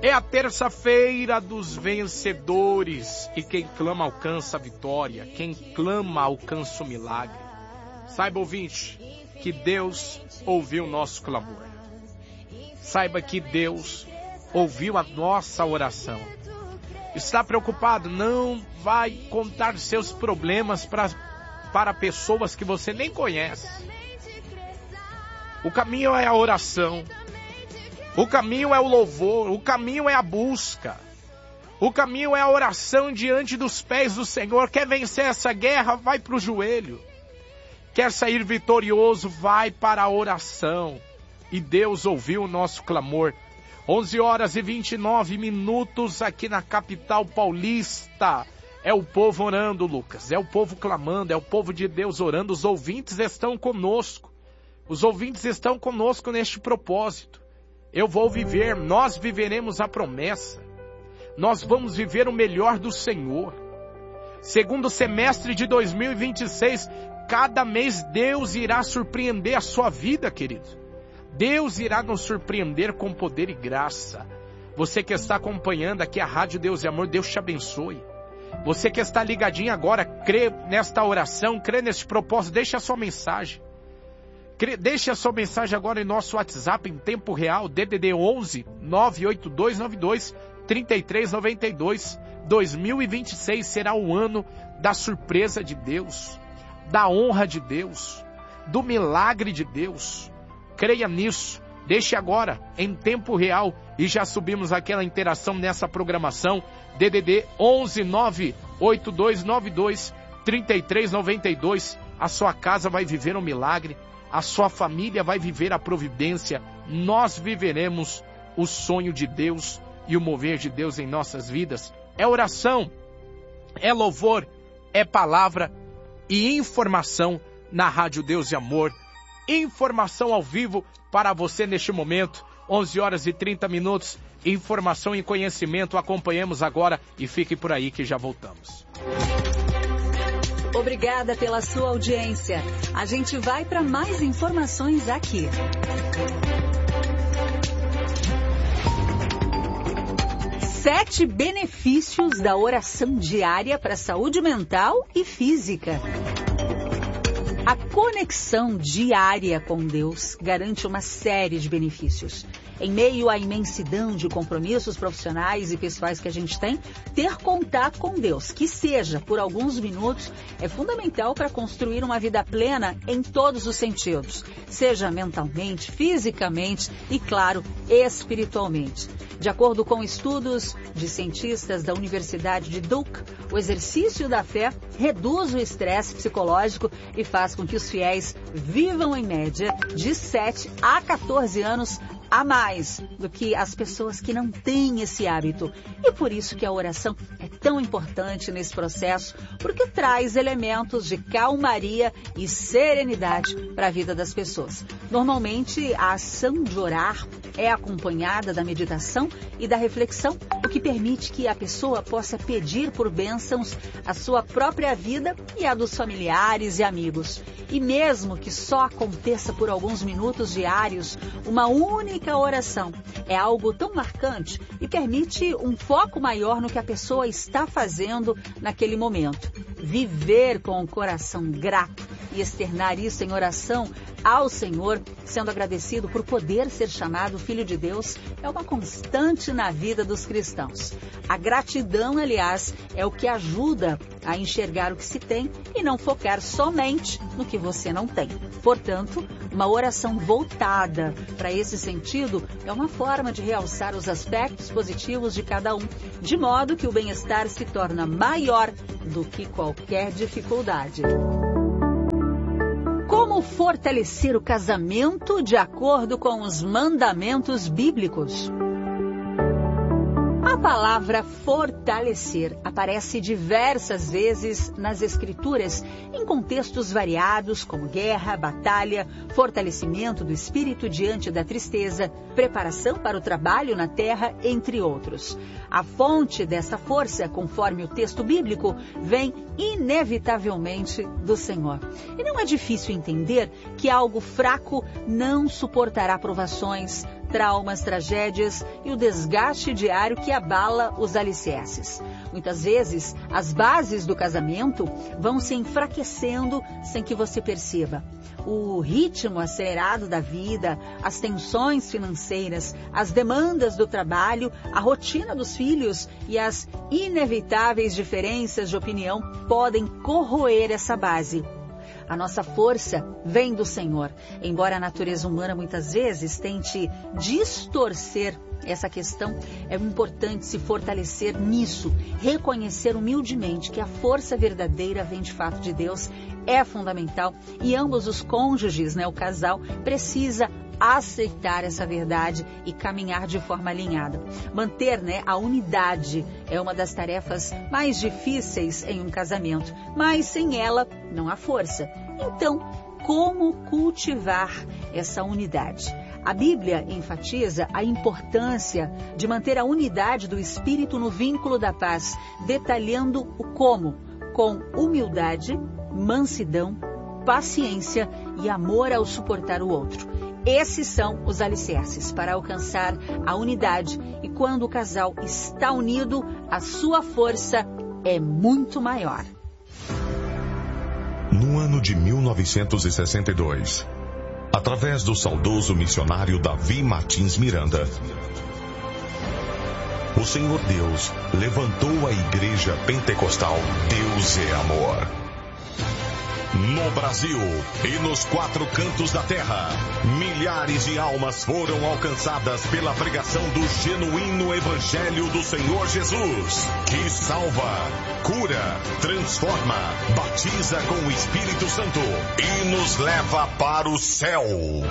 É a terça-feira dos vencedores. E quem clama alcança a vitória. Quem clama alcança o milagre. Saiba, ouvinte, que Deus ouviu o nosso clamor. Saiba que Deus ouviu a nossa oração. Está preocupado? Não vai contar seus problemas para pessoas que você nem conhece. O caminho é a oração. O caminho é o louvor. O caminho é a busca. O caminho é a oração diante dos pés do Senhor. Quer vencer essa guerra? Vai para o joelho. Quer sair vitorioso? Vai para a oração. E Deus ouviu o nosso clamor. 11h29 aqui na capital paulista. É o povo orando, Lucas. É o povo clamando, é o povo de Deus orando. Os ouvintes estão conosco. Os ouvintes estão conosco neste propósito. Eu vou viver, nós viveremos a promessa. Nós vamos viver o melhor do Senhor. Segundo semestre de 2026, cada mês Deus irá surpreender a sua vida, querido. Deus irá nos surpreender com poder e graça. Você que está acompanhando aqui a Rádio Deus e Amor, Deus te abençoe. Você que está ligadinho agora, crê nesta oração, crê neste propósito, deixe a sua mensagem. Deixe a sua mensagem agora em nosso WhatsApp em tempo real, DDD 11 98292 3392. 2026 será o ano da surpresa de Deus, da honra de Deus, do milagre de Deus. Creia nisso. Deixe agora em tempo real e já subimos aquela interação nessa programação. DDD 11 98292 3392. A sua casa vai viver um milagre. A sua família vai viver a providência. Nós viveremos o sonho de Deus e o mover de Deus em nossas vidas. É oração, é louvor, é palavra e informação na Rádio Deus e Amor. Informação ao vivo para você neste momento. 11h30. Informação e conhecimento. Acompanhemos agora e fique por aí que já voltamos. Obrigada pela sua audiência. A gente vai para mais informações aqui. 7 benefícios da oração diária para a saúde mental e física. A conexão diária com Deus garante uma série de benefícios. Em meio à imensidão de compromissos profissionais e pessoais que a gente tem, ter contato com Deus, que seja por alguns minutos, é fundamental para construir uma vida plena em todos os sentidos, seja mentalmente, fisicamente e, claro, espiritualmente. De acordo com estudos de cientistas da Universidade de Duke, o exercício da fé reduz o estresse psicológico e faz com que os fiéis vivam, em média, de 7 a 14 anos a mais do que as pessoas que não têm esse hábito. E por isso que a oração é tão importante nesse processo, porque traz elementos de calmaria e serenidade para a vida das pessoas. Normalmente, a ação de orar é acompanhada da meditação e da reflexão, o que permite que a pessoa possa pedir por bênçãos a sua própria vida e a dos familiares e amigos. E mesmo que só aconteça por alguns minutos diários, uma única oração é algo tão marcante e permite um foco maior no que a pessoa está fazendo naquele momento. Viver com o coração grato e externar isso em oração ao Senhor, sendo agradecido por poder ser chamado Filho de Deus, é uma constante na vida dos cristãos. A gratidão, aliás, é o que ajuda a enxergar o que se tem e não focar somente no que você não tem. Portanto, uma oração voltada para esse sentido é uma forma de realçar os aspectos positivos de cada um, de modo que o bem-estar se torna maior do que qualquer dificuldade. Como fortalecer o casamento de acordo com os mandamentos bíblicos? A palavra fortalecer aparece diversas vezes nas Escrituras, em contextos variados como guerra, batalha, fortalecimento do espírito diante da tristeza, preparação para o trabalho na terra, entre outros. A fonte dessa força, conforme o texto bíblico, vem inevitavelmente do Senhor. E não é difícil entender que algo fraco não suportará provações, traumas, tragédias e o desgaste diário que abala os alicerces. Muitas vezes, as bases do casamento vão se enfraquecendo sem que você perceba. O ritmo acelerado da vida, as tensões financeiras, as demandas do trabalho, a rotina dos filhos e as inevitáveis diferenças de opinião podem corroer essa base. A nossa força vem do Senhor, embora a natureza humana muitas vezes tente distorcer essa questão. É importante se fortalecer nisso, reconhecer humildemente que a força verdadeira vem de fato de Deus, é fundamental, e ambos os cônjuges, o casal, precisa aceitar essa verdade e caminhar de forma alinhada. Manter a unidade é uma das tarefas mais difíceis em um casamento, mas sem ela não há força. Então, como cultivar essa unidade? A Bíblia enfatiza a importância de manter a unidade do espírito no vínculo da paz, detalhando o como, com humildade, mansidão, paciência e amor ao suportar o outro. Esses são os alicerces para alcançar a unidade, e quando o casal está unido, a sua força é muito maior. No ano de 1962, através do saudoso missionário Davi Martins Miranda, o Senhor Deus levantou a Igreja Pentecostal Deus é Amor. No Brasil e nos 4 cantos da terra, milhares de almas foram alcançadas pela pregação do genuíno Evangelho do Senhor Jesus, que salva, cura, transforma, batiza com o Espírito Santo e nos leva para o céu.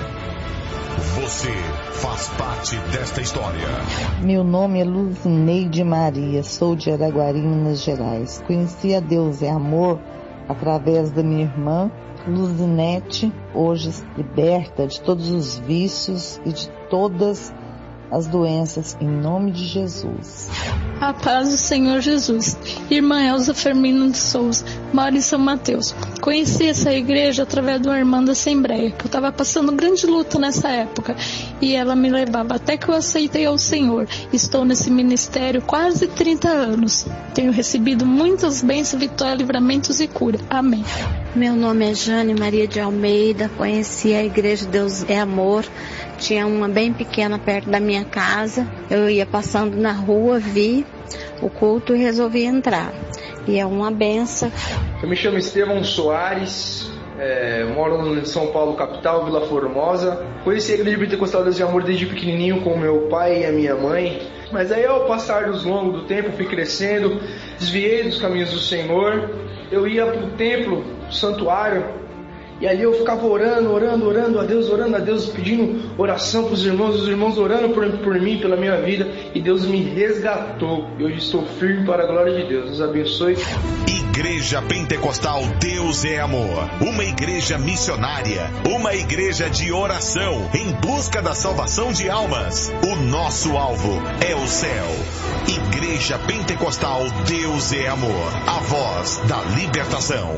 Você faz parte desta história. Meu nome é Luzineide Maria, sou de Araguari, Minas Gerais. Conheci a Deus é Amor através da minha irmã Luzinete, hoje liberta de todos os vícios e de todas as doenças, em nome de Jesus. A paz do Senhor Jesus. Irmã Elza Fermino de Souza, moro em São Mateus. Conheci essa igreja através de uma irmã da Assembleia, que eu estava passando grande luta nessa época, e ela me levava até que eu aceitei ao Senhor. Estou nesse ministério quase 30 anos. Tenho recebido muitas bênçãos, vitórias, livramentos e cura. Amém. Meu nome é Jane Maria de Almeida, conheci a igreja Deus é Amor. Tinha uma bem pequena perto da minha casa. Eu ia passando na rua, vi o culto e resolvi entrar. E é uma benção. Eu me chamo Estevão Soares, moro em São Paulo, capital, Vila Formosa. Conheci a Igreja Pentecostal Deus de Amor desde pequenininho com meu pai e a minha mãe. Mas aí, ao passar dos longos do tempo, fui crescendo, desviei dos caminhos do Senhor. Eu ia para o templo, o santuário, e ali eu ficava orando a Deus, pedindo oração para os irmãos orando por mim, pela minha vida, e Deus me resgatou. E hoje estou firme para a glória de Deus. Deus abençoe. Igreja Pentecostal Deus é Amor, uma igreja missionária, uma igreja de oração em busca da salvação de almas. O nosso alvo é o céu. Igreja Pentecostal Deus é Amor, a voz da libertação.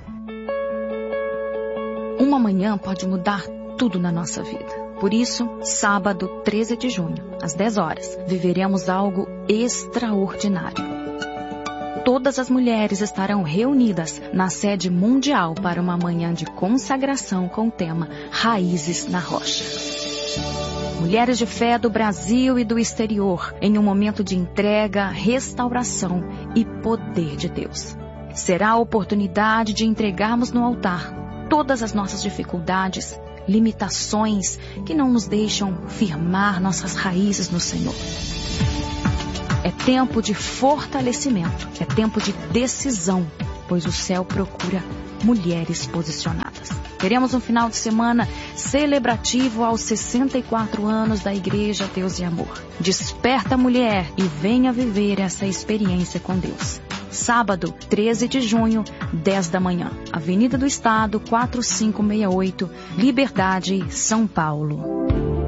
Uma manhã pode mudar tudo na nossa vida. Por isso, sábado 13 de junho, às 10 horas, viveremos algo extraordinário. Todas as mulheres estarão reunidas na sede mundial para uma manhã de consagração com o tema Raízes na Rocha. Mulheres de fé do Brasil e do exterior, em um momento de entrega, restauração e poder de Deus. Será a oportunidade de entregarmos no altar todas as nossas dificuldades, limitações que não nos deixam firmar nossas raízes no Senhor. É tempo de fortalecimento, é tempo de decisão, pois o céu procura mulheres posicionadas. Teremos um final de semana celebrativo aos 64 anos da Igreja Deus e Amor. Desperta, mulher, e venha viver essa experiência com Deus. Sábado, 13 de junho, 10 da manhã. Avenida do Estado, 4568, Liberdade, São Paulo.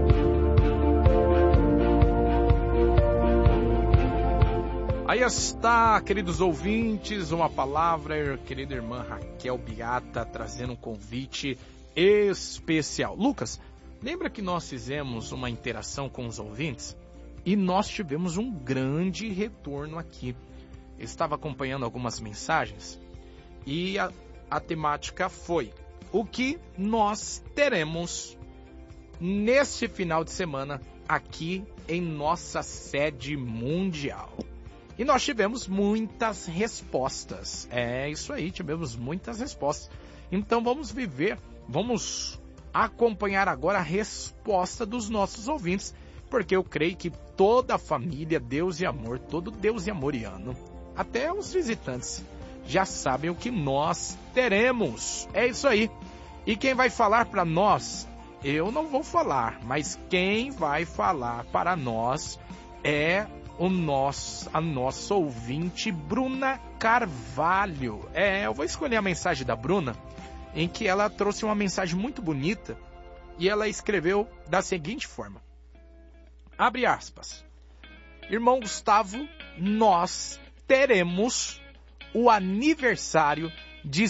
Aí está, queridos ouvintes, uma palavra, querida irmã Raquel Beata, trazendo um convite especial. Lucas, Lembra que nós fizemos uma interação com os ouvintes? E nós tivemos um grande retorno aqui. Eu estava acompanhando algumas mensagens e a temática foi: o que nós teremos neste final de semana aqui em nossa sede mundial? E nós tivemos muitas respostas. É isso aí, tivemos muitas respostas. Então vamos acompanhar agora a resposta dos nossos ouvintes, porque eu creio que toda a família Deus e Amor, todo Deus e Amoriano, até os visitantes, já sabem o que nós teremos. É isso aí. E quem vai falar para nós, eu não vou falar, mas quem vai falar para nós é a nossa ouvinte Bruna Carvalho. Eu vou escolher a mensagem da Bruna, em que ela trouxe uma mensagem muito bonita, e ela escreveu da seguinte forma: abre aspas. Irmão Gustavo, nós teremos o aniversário de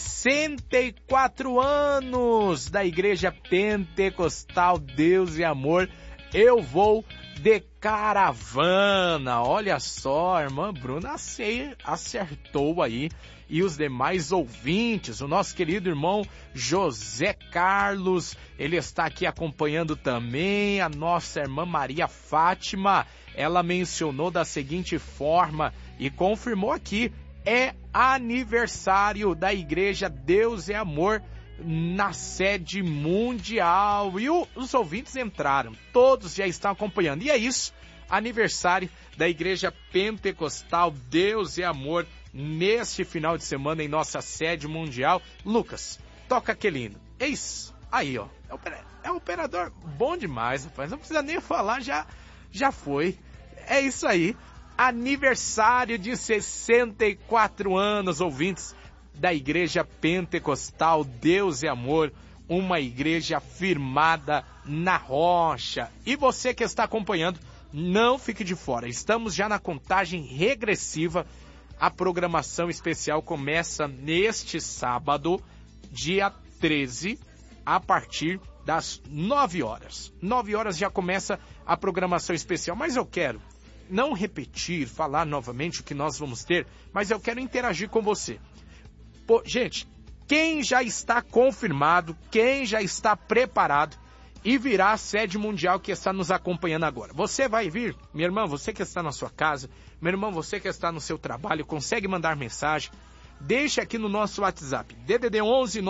64 anos da Igreja Pentecostal Deus e Amor. Eu vou de caravana. Olha só, a irmã Bruna acertou aí. E os demais ouvintes, o nosso querido irmão José Carlos, ele está aqui acompanhando também. A nossa irmã Maria Fátima, ela mencionou da seguinte forma e confirmou aqui: é aniversário da Igreja Deus e Amor na sede mundial. E os ouvintes entraram, todos já estão acompanhando. E é isso, aniversário da Igreja Pentecostal Deus e Amor neste final de semana em nossa sede mundial. Lucas, toca aquele hino. É isso aí, ó. É um operador bom demais, rapaz. Não precisa nem falar, já foi. É isso aí. Aniversário de 64 anos, ouvintes da Igreja Pentecostal Deus e Amor, uma igreja firmada na rocha. E você que está acompanhando, não fique de fora. Estamos já na contagem regressiva. A programação especial começa neste sábado, dia 13, a partir das 9 horas. 9 horas já começa a programação especial, mas eu quero não repetir, falar novamente o que nós vamos ter, mas eu quero interagir com você. Gente, quem já está confirmado, quem já está preparado e virá a sede mundial que está nos acompanhando agora? Você vai vir? Minha irmã, você que está na sua casa, meu irmão, você que está no seu trabalho, consegue mandar mensagem? Deixe aqui no nosso WhatsApp, DDD 11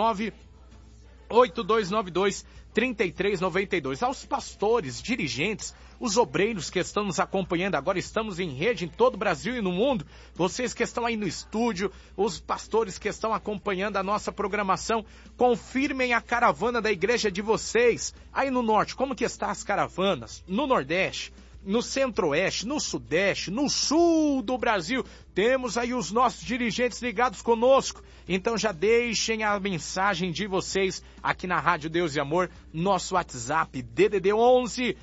98292 3392. Aos pastores, dirigentes, os obreiros que estão nos acompanhando agora, estamos em rede em todo o Brasil e no mundo, vocês que estão aí no estúdio, os pastores que estão acompanhando a nossa programação, confirmem a caravana da igreja de vocês. Aí no norte, como que estão as caravanas? No nordeste, no centro-oeste, no sudeste, no sul do Brasil, temos aí os nossos dirigentes ligados conosco. Então já deixem a mensagem de vocês aqui na Rádio Deus e Amor, nosso WhatsApp, DDD 11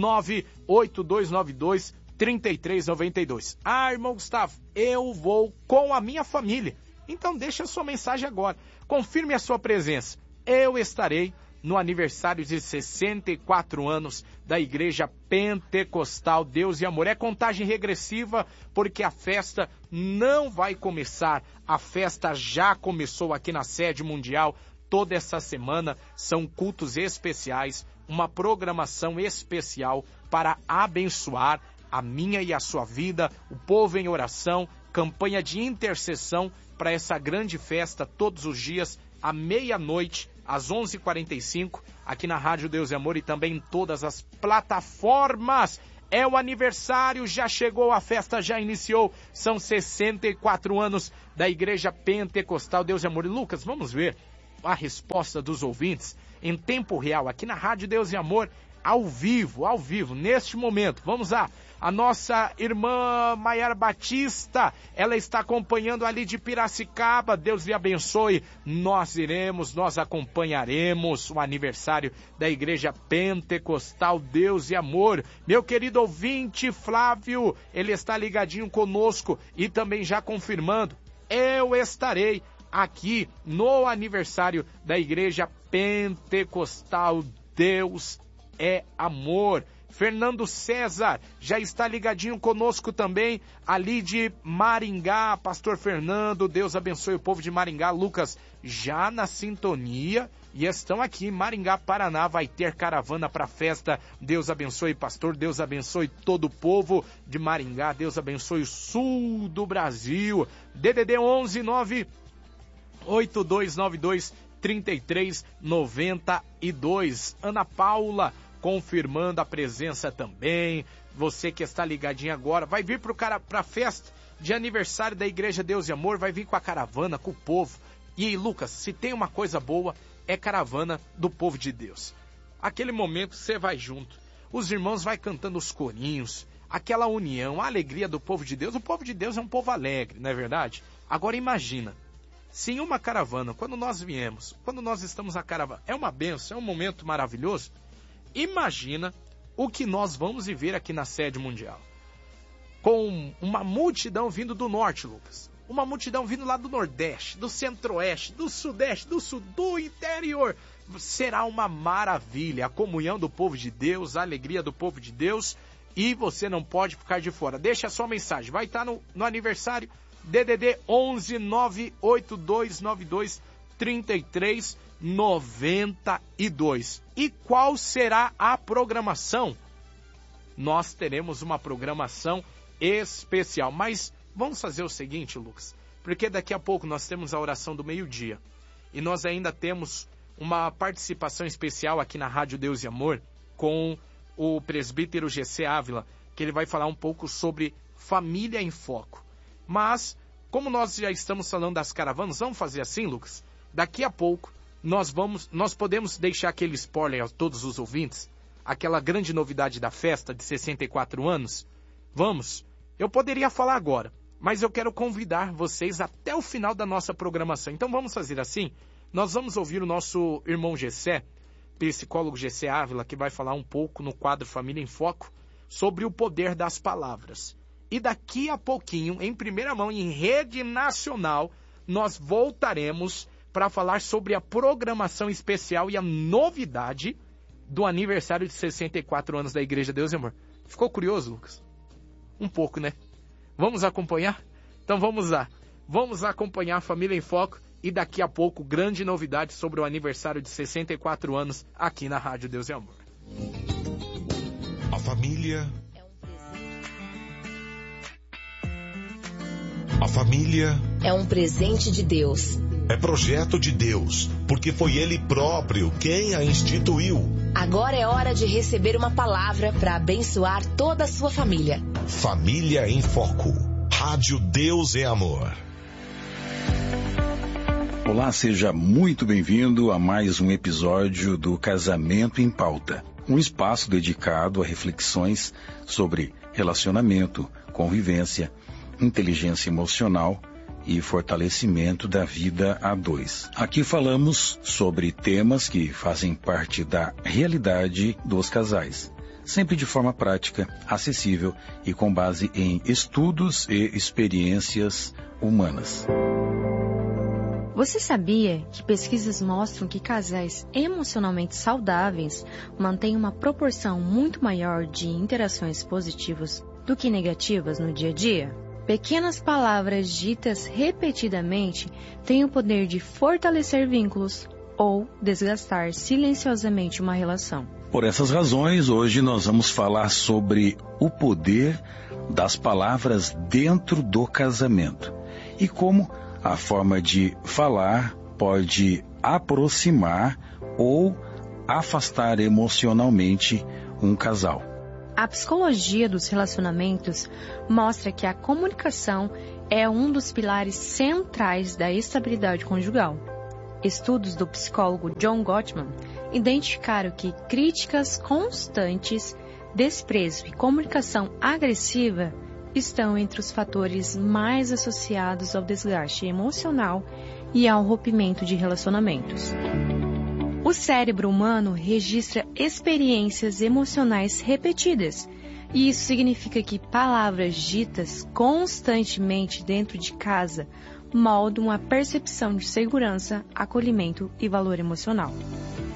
98292 3392. Irmão Gustavo, eu vou com a minha família. Então deixe a sua mensagem agora, confirme a sua presença. Eu estarei no aniversário de 64 anos da Igreja Pentecostal Deus e Amor. É contagem regressiva, porque a festa não vai começar. A festa já começou aqui na sede mundial. Toda essa semana são cultos especiais, uma programação especial para abençoar a minha e a sua vida, o povo em oração, campanha de intercessão para essa grande festa todos os dias, à meia-noite, às 11h45, aqui na Rádio Deus e Amor e também em todas as plataformas. É o aniversário, já chegou, a festa já iniciou. São 64 anos da Igreja Pentecostal Deus e Amor. E Lucas, vamos ver a resposta dos ouvintes em tempo real, aqui na Rádio Deus e Amor, ao vivo, neste momento. Vamos lá. A nossa irmã Maiara Batista, ela está acompanhando ali de Piracicaba. Deus lhe abençoe. Nós acompanharemos o aniversário da Igreja Pentecostal Deus e Amor. Meu querido ouvinte Flávio, ele está ligadinho conosco e também já confirmando, eu estarei aqui no aniversário da Igreja Pentecostal Deus é amor. Fernando César já está ligadinho conosco também, ali de Maringá. Pastor Fernando, Deus abençoe o povo de Maringá. Lucas, já na sintonia, e estão aqui em Maringá, Paraná, vai ter caravana para festa. Deus abençoe, pastor, Deus abençoe todo o povo de Maringá, Deus abençoe o sul do Brasil. DDD 11 9 8292 3392. Ana Paula confirmando a presença também. Você que está ligadinho agora, vai vir para a festa de aniversário da Igreja Deus e Amor, vai vir com a caravana, com o povo. E aí, Lucas, se tem uma coisa boa, é caravana do povo de Deus. Aquele momento você vai junto, os irmãos vai cantando os corinhos, aquela união, a alegria do povo de Deus. O povo de Deus é um povo alegre, não é verdade? Agora imagina, se em uma caravana, quando nós viemos, quando nós estamos na caravana, é uma bênção, é um momento maravilhoso. Imagina o que nós vamos viver aqui na sede mundial. Com uma multidão vindo do norte, Lucas. Uma multidão vindo lá do nordeste, do centro-oeste, do sudeste, do sul, do interior. Será uma maravilha. A comunhão do povo de Deus, a alegria do povo de Deus. E você não pode ficar de fora. Deixa a sua mensagem. Vai estar no aniversário. DDD 11 98292 3392. E qual será a programação? Nós teremos uma programação especial, mas vamos fazer o seguinte, Lucas, porque daqui a pouco nós temos a oração do meio-dia e nós ainda temos uma participação especial aqui na Rádio Deus e Amor com o presbítero GC Ávila, que ele vai falar um pouco sobre família em foco. Mas, como nós já estamos falando das caravanas, vamos fazer assim, Lucas? Daqui a pouco nós podemos deixar aquele spoiler a todos os ouvintes, aquela grande novidade da festa de 64 anos. Vamos? Eu poderia falar agora, mas eu quero convidar vocês até o final da nossa programação. Então vamos fazer assim, nós vamos ouvir o nosso irmão Gessé, psicólogo Gessé Ávila, que vai falar um pouco no quadro Família em Foco, sobre o poder das palavras. E daqui a pouquinho, em primeira mão, em rede nacional, nós voltaremos para falar sobre a programação especial e a novidade do aniversário de 64 anos da Igreja Deus e Amor. Ficou curioso, Lucas? Um pouco, né? Vamos acompanhar? Então vamos lá. Vamos acompanhar a Família em Foco e daqui a pouco grande novidade sobre o aniversário de 64 anos aqui na Rádio Deus e Amor. A família... A família... é um presente de Deus. É projeto de Deus, porque foi Ele próprio quem a instituiu. Agora é hora de receber uma palavra para abençoar toda a sua família. Família em Foco. Rádio Deus é Amor. Olá, seja muito bem-vindo a mais um episódio do Casamento em Pauta. Um espaço dedicado a reflexões sobre relacionamento, convivência, inteligência emocional e fortalecimento da vida a dois. Aqui falamos sobre temas que fazem parte da realidade dos casais, sempre de forma prática, acessível e com base em estudos e experiências humanas. Você sabia que pesquisas mostram que casais emocionalmente saudáveis mantêm uma proporção muito maior de interações positivas do que negativas no dia a dia? Pequenas palavras ditas repetidamente têm o poder de fortalecer vínculos ou desgastar silenciosamente uma relação. Por essas razões, hoje nós vamos falar sobre o poder das palavras dentro do casamento e como a forma de falar pode aproximar ou afastar emocionalmente um casal. A psicologia dos relacionamentos mostra que a comunicação é um dos pilares centrais da estabilidade conjugal. Estudos do psicólogo John Gottman identificaram que críticas constantes, desprezo e comunicação agressiva estão entre os fatores mais associados ao desgaste emocional e ao rompimento de relacionamentos. O cérebro humano registra experiências emocionais repetidas, e isso significa que palavras ditas constantemente dentro de casa moldam a percepção de segurança, acolhimento e valor emocional.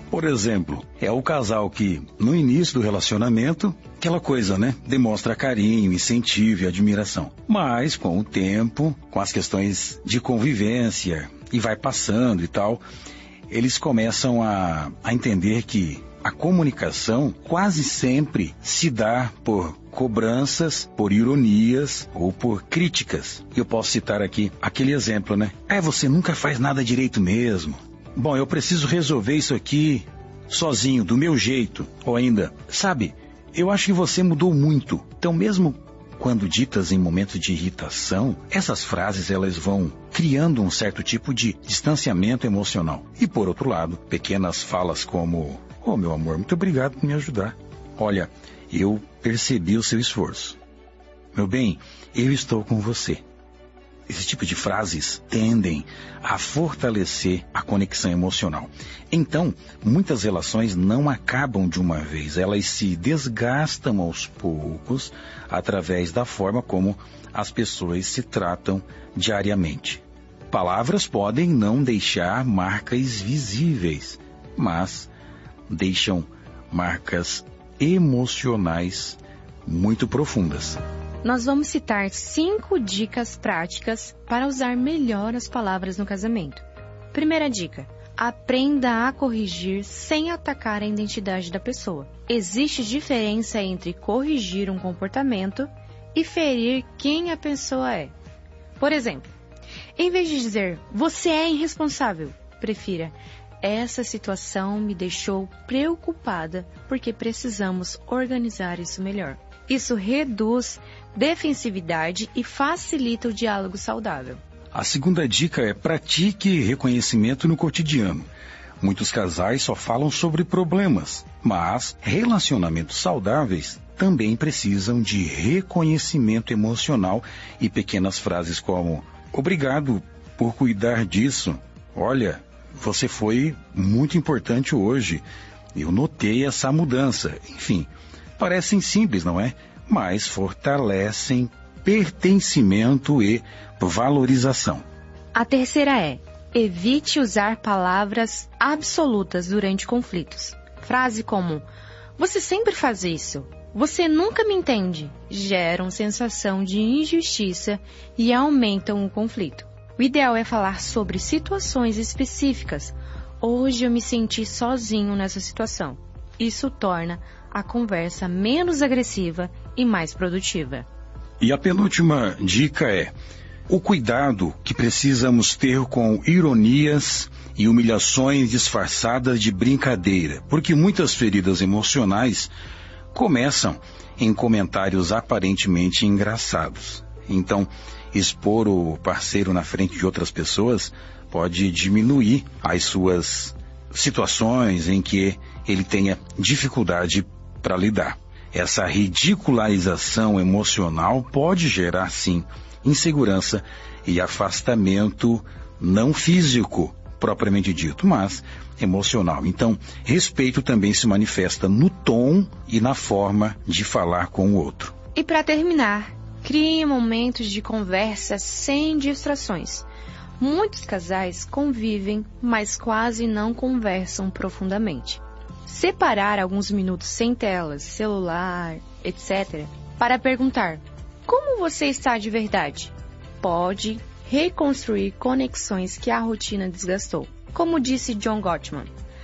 Por exemplo, é o casal que, no início do relacionamento, aquela coisa, né? Demonstra carinho, incentivo e admiração. Mas, com o tempo, com as questões de convivência, e vai passando e tal, eles começam a entender que a comunicação quase sempre se dá por cobranças, por ironias ou por críticas. Eu posso citar aqui aquele exemplo, né? Você nunca faz nada direito mesmo. Bom, eu preciso resolver isso aqui sozinho, do meu jeito. Ou ainda, sabe, eu acho que você mudou muito. Então, mesmo quando ditas em momentos de irritação, essas frases elas vão criando um certo tipo de distanciamento emocional. E por outro lado, pequenas falas como: "Oh, meu amor, muito obrigado por me ajudar. Olha, eu percebi o seu esforço. Meu bem, eu estou com você." Esse tipo de frases tendem a fortalecer a conexão emocional. Então, muitas relações não acabam de uma vez, elas se desgastam aos poucos através da forma como as pessoas se tratam diariamente. Palavras podem não deixar marcas visíveis, mas deixam marcas emocionais muito profundas. Nós vamos citar 5 dicas práticas para usar melhor as palavras no casamento. Primeira dica: aprenda a corrigir sem atacar a identidade da pessoa. Existe diferença entre corrigir um comportamento e ferir quem a pessoa é. Por exemplo, em vez de dizer "você é irresponsável", prefira "essa situação me deixou preocupada porque precisamos organizar isso melhor". Isso reduz defensividade e facilita o diálogo saudável. A segunda dica é: pratique reconhecimento no cotidiano. Muitos casais só falam sobre problemas, mas relacionamentos saudáveis também precisam de reconhecimento emocional e pequenas frases como: "Obrigado por cuidar disso. Olha, você foi muito importante hoje. Eu notei essa mudança." Enfim, parecem simples, não é? Mas fortalecem pertencimento e valorização. A terceira é: evite usar palavras absolutas durante conflitos. Frase como "você sempre faz isso", "você nunca me entende", geram sensação de injustiça e aumentam o conflito. O ideal é falar sobre situações específicas. "Hoje eu me senti sozinho nessa situação." Isso torna a conversa menos agressiva e mais produtiva. E a penúltima dica é o cuidado que precisamos ter com ironias e humilhações disfarçadas de brincadeira, porque muitas feridas emocionais começam em comentários aparentemente engraçados. Então, expor o parceiro na frente de outras pessoas pode diminuir as suas situações em que ele tenha dificuldade para lidar. Essa ridicularização emocional pode gerar, sim, insegurança e afastamento não físico, propriamente dito, mas emocional. Então, respeito também se manifesta no tom e na forma de falar com o outro. E para terminar, crie momentos de conversa sem distrações. Muitos casais convivem, mas quase não conversam profundamente. Separar alguns minutos sem telas, celular, etc., para perguntar: "como você está de verdade?", pode reconstruir conexões que a rotina desgastou. Como disse John Gottman,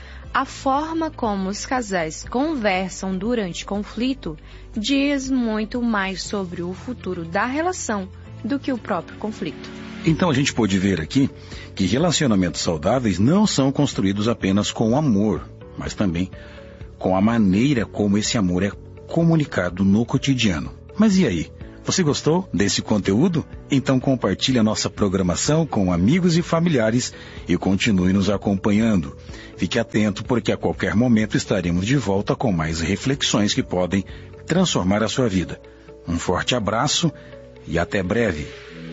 a forma como os casais conversam durante conflito diz muito mais sobre o futuro da relação do que o próprio conflito. Então a gente pode ver aqui que relacionamentos saudáveis não são construídos apenas com amor, mas também com a maneira como esse amor é comunicado no cotidiano. Mas e aí? Você gostou desse conteúdo? Então compartilhe a nossa programação com amigos e familiares e continue nos acompanhando. Fique atento, porque a qualquer momento estaremos de volta com mais reflexões que podem transformar a sua vida. Um forte abraço e até breve.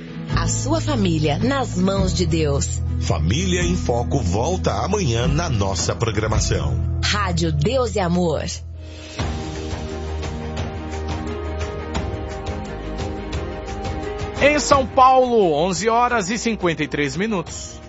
A sua família nas mãos de Deus. Família em Foco volta amanhã na nossa programação. Rádio Deus é Amor. Em São Paulo, 11 horas e 53 minutos.